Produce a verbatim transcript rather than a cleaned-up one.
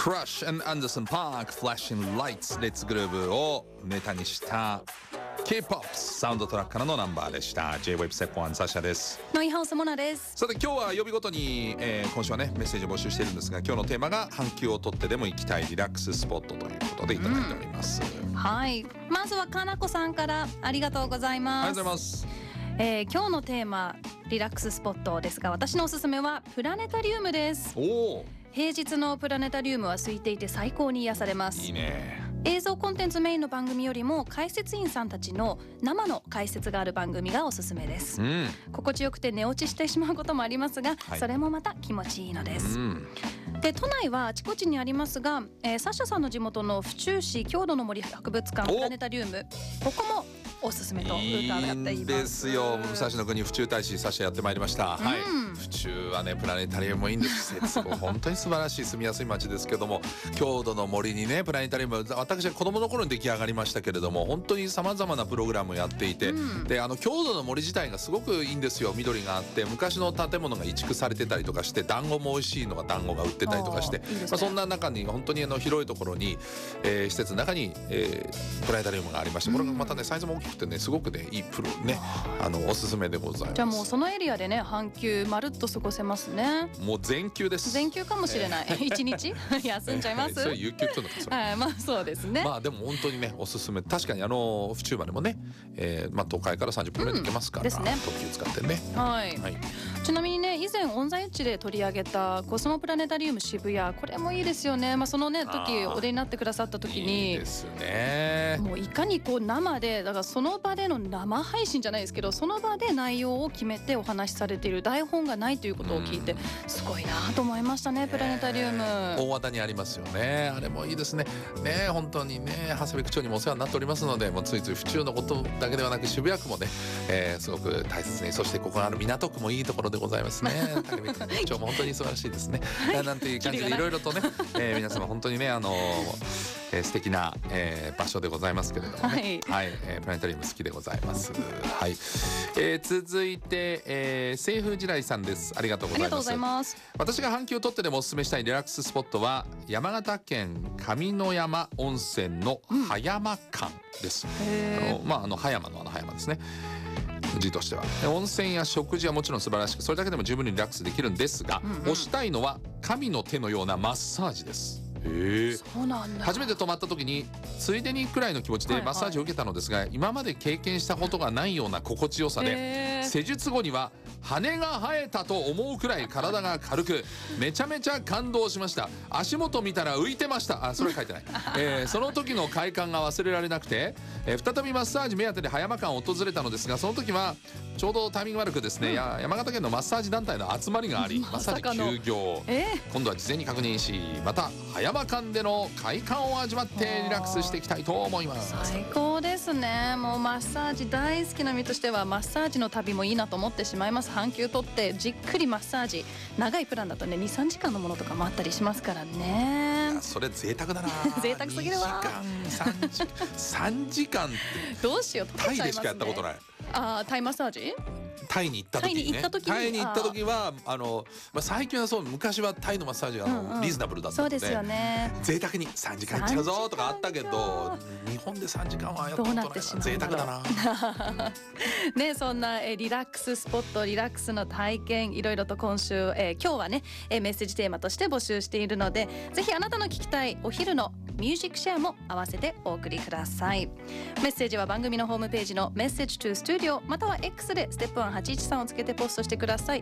Crush and Anderson Park Flashing Lights Let's Groove をネタにした K-ポップ サウンドトラックからのナンバーでした。 J-ウェブ セコワンサシャです。 ノイハウスモナです。 さて今日は曜日ごとに、えー、今週はねメッセージを募集しているんですが、今日のテーマが半休を取ってでも行きたいリラックススポットということでいただいております、 うん、はい、まずはかなこさんからありがとうございます。 ありがとうございます。 えー、今日のテーマリラックススポットですが、私のおすすめはプラネタリウムです。 おー、 平日のプラネタリウムは空いていて最高に癒されます。 いいね。 映像コンテンツメインの番組よりも解説員さんたちの生の解説がある番組がおすすめです、うん、心地よくて寝落ちしてしまうこともありますが、はい、それもまた気持ちいいのです、うん、で都内はあちこちにありますが、えー、サッシャさんの地元の府中市郷土の森博物館プラネタリウム、ここもおすすめと伺っています。 いいですよ。武蔵の国府中大使サッシャやってまいりました、うん、はい。府中はねプラネタリウムもいいんです設備本当に素晴らしい住みやすい街ですけども、郷土の森にねプラネタリウム、私は子供の頃に出来上がりましたけれども、本当にさまざまなプログラムをやっていて、うん、であの郷土の森自体がすごくいいんですよ。緑があって昔の建物が移築されてたりとかして、団子も美味しいのが団子が売ってたりとかして、いいですね。まあ、そんな中に本当にあの広いところに、えー、施設の中に、えー、プラネタリウムがありまして、これがまたねサイズも大きくてねすごくねいいプロね、あのおすすめでございます。 じゃあもうそのエリアでね半休まるっと過ごせますね。 もう全休です。 全休かもしれない、えー、一日休んじゃいます、えー、それ有給っていうのかそれ、 はい、まあそうですね。 まあでも本当にねおすすめ。確かにあの府中までもね、えーまあ、東海からさんじゅっぷんぐらいで行けますから、うんですね、特急使ってね、 はい、はい。ちなみにね以前オンザエッジで取り上げたコスモプラネタリウム渋谷、これもいいですよね。まあ、そのね時お出になってくださった時にいいですね。 もういかにこう生で、だからその場での生配信じゃないですけど、その場で内容を決めてお話しされている、台本がないということを聞いてすごいなと思いましたね。プラネタリウム大和田にありますよね。あれもいいですね。ね本当にね長谷部区長にもお世話になっておりますので、もうついつい府中のことだけではなく渋谷区もね、えー、すごく大切に、そしてここある港区もいいところでございますね。高見区区長も本当に素晴らしいですね。なんていう感じでいろいろとね、えー、皆様本当にねあのーえー、素敵な、えー、場所でございますけれどもね、はい、はい、えー、プラネタリウム好きでございます。はい、えー、続いて、えー、清風時代さんです。ありがとうございます。ありがとうございます。私が半休を取ってでもおすすめしたいリラックススポットは山形県上山温泉の葉山館です、うん、あのまああの葉山のあの葉山ですね、字としては。温泉や食事はもちろん素晴らしく、それだけでも十分にリラックスできるんですが、うんうん、推したいのは神の手のようなマッサージです。へそうなんだ。 初めて泊まった時についでにくらいの気持ちでマッサージを受けたのですが、はいはい、今まで経験したことがないような心地よさで、施術後には羽が生えたと思うくらい体が軽くめちゃめちゃ感動しました。足元見たら浮いてました。あ、それ書いてない、えー、その時の快感が忘れられなくて、えー、再びマッサージ目当てで葉山館を訪れたのですが、その時はちょうどタイミング悪くですね、うん、や山形県のマッサージ団体の集まりがあり、マッサージ休業、えー、今度は事前に確認し、また葉山館での快感を味わってリラックスしていきたいと思います。 最高ですね。もうマッサージ大好きな身としてはマッサージの旅もいいなと思ってしまいます。半休取ってじっくりマッサージ、長いプランだとね にさんじかんのものとかもあったりしますからね。 いやそれ贅沢だな。 贅沢すぎるわ。 にじかんさんじさんじかんってどうしよう、 タイでしかやったことない。 あー、タイマッサージ、 タイに行った時にね、タイに行った時はあの、まあ、最近はそう、昔はタイのマッサージがあの、うんうん、リーズナブルだったので、そうですよね、贅沢にさんじかん行っちゃうぞとかあったけど、日本でさんじかんはやったことないな。贅沢だなね、そんなえリラックススポット、リラックスの体験、いろいろと今週、えー、今日はねえメッセージテーマとして募集しているので、ぜひあなたの聞きたいお昼のミュージックシェアも合わせてお送りください。メッセージは番組のホームページのメッセージトゥースタジオまたは X でステップワンはちいちさんをつけてポストしてください。